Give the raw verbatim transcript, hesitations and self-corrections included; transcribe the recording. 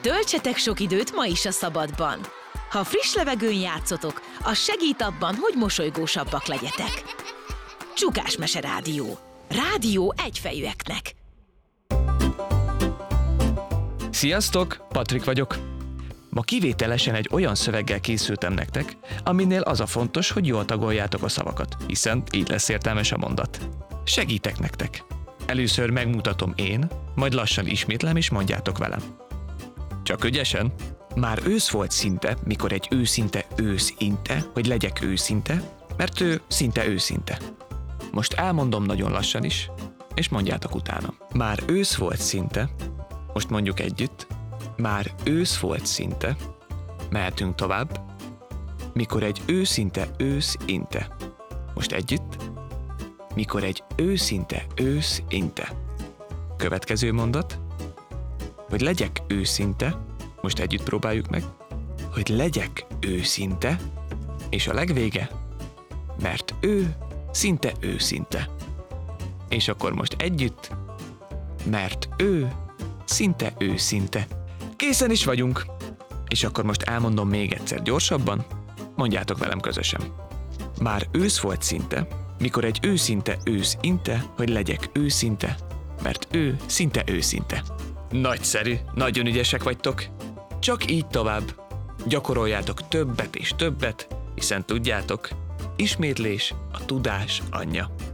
Töltsetek sok időt ma is a szabadban. Ha friss levegőn játszotok, az segít abban, hogy mosolygósabbak legyetek. Csukás Mese Rádió. Rádió egyfejűeknek. Sziasztok, Patrik vagyok. Ma kivételesen egy olyan szöveggel készültem nektek, aminél az a fontos, hogy jól tagoljátok a szavakat, hiszen így lesz értelmes a mondat. Segítek nektek. Először megmutatom én, majd lassan ismétlem és mondjátok velem. Csak ügyesen. Már ősz volt szinte, mikor egy őszinte ősz inte, hogy legyek őszinte, mert ő szinte őszinte. Most elmondom nagyon lassan is, és mondjátok utána. Már ősz volt szinte, most mondjuk együtt, már ősz volt szinte, mehetünk tovább, mikor egy őszinte ősz inte. Most együtt, mikor egy őszinte ősz inte. Következő mondat, hogy legyek őszinte, most együtt próbáljuk meg, hogy legyek őszinte, és a legvége, mert ő szinte őszinte. És akkor most együtt, mert ő szinte őszinte. Készen is vagyunk. És akkor most elmondom még egyszer gyorsabban, mondjátok velem közösen. Már ősz volt szinte, mikor egy őszinte ősz inte, hogy legyek őszinte, mert ő szinte őszinte. Nagyszerű, nagyon ügyesek vagytok. Csak így tovább. Gyakoroljátok többet és többet, hiszen tudjátok, ismétlés a tudás anyja.